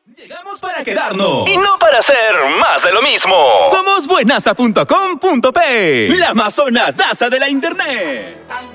Llegamos para quedarnos. Y no para hacer más de lo mismo. Somos buenaza.com.p, la amazonadaza de la internet.